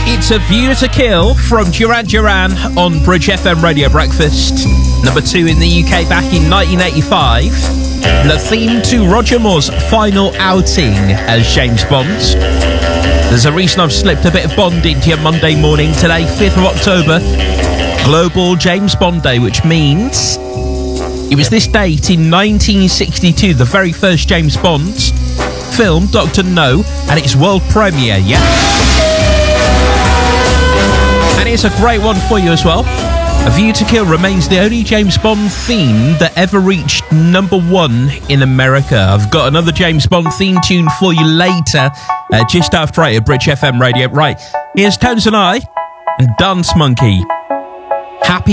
It's A View to Kill from Duran Duran on Bridge FM Radio Breakfast. Number 2 in the UK back in 1985. The theme to Roger Moore's final outing as James Bond. There's a reason I've slipped a bit of Bond into your Monday morning today, 5th of October. Global James Bond Day, which means it was this date in 1962, the very first James Bond film, Dr. No, and its world premiere, yeah? And it's a great one for you as well. A View to Kill remains the only James Bond theme that ever reached number 1 in America. I've got another James Bond theme tune for you later, just after 8 at Bridge FM Radio. Right, here's Tones and I and Dance Monkey. Happy